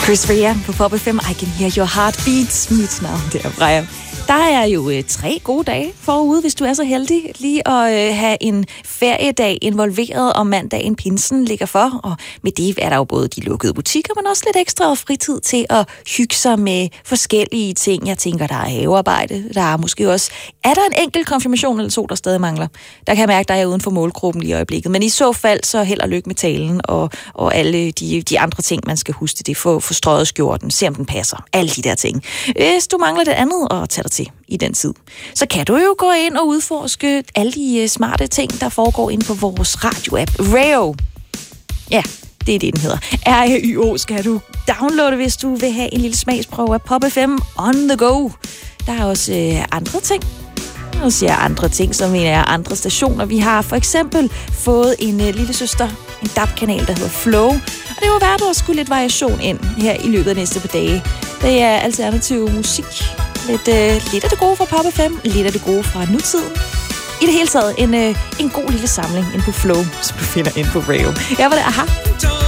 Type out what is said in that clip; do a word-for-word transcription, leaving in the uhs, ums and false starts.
Chris Rea på Pop F M. I can hear your heartbeats. Mit navn, det er Freja. Der er jo øh, tre gode dage forude, hvis du er så heldig lige at øh, have en feriedag involveret, og mandagen pinsen ligger for. Og med det er der jo både de lukkede butikker, men også lidt ekstra fritid til at hygge sig med forskellige ting. Jeg tænker, der er havearbejde. Der er måske også... Er der en enkelt konfirmation eller to, der stadig mangler? Der kan jeg mærke, der er jeg uden for målgruppen lige i øjeblikket. Men i så fald, så held og lykke med talen og, og alle de, de andre ting, man skal huske. Det få forstrøget skjorten, se om den passer. Alle de der ting. Hvis du mangler det andet, og tage dig til i den tid, så kan du jo gå ind og udforske alle de smarte ting, der foregår inde på vores radio-app. Rayo. Ja, det er det, den hedder. R A Y O skal du downloade, hvis du vil have en lille smagsprøve af Pop F M on the go. Der er også øh, andre ting. Nu siger jeg andre ting, som mener jeg andre stationer. Vi har for eksempel fået en øh, lille søster, en D A B-kanal, der hedder Flow. Og det var værd at skulle lidt variation ind her i løbet af næste par dage. Det er alternativ musik. Lidt, øh, lidt af det gode fra Pop F M, lidt af det gode fra nutiden. I det hele taget en, øh, en god lille samling inde på Flow, som du finder inde på Rayo. Jeg var det, aha.